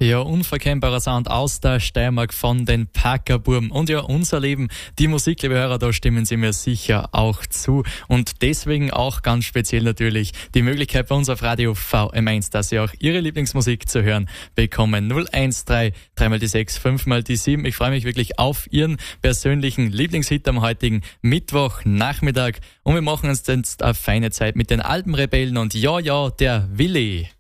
Ja, unverkennbarer Sound aus der Steiermark von den Packerburm. Und ja, unser Leben, die Musik, liebe Hörer, da stimmen Sie mir sicher auch zu. Und deswegen auch ganz speziell natürlich die Möglichkeit bei uns auf Radio VM1, dass Sie auch Ihre Lieblingsmusik zu hören bekommen. 013 3 die 6, 5 die 7. Ich freue mich wirklich auf Ihren persönlichen Lieblingshit am heutigen Mittwochnachmittag. Und wir machen uns jetzt eine feine Zeit mit den Alpenrebellen und ja, der Willi.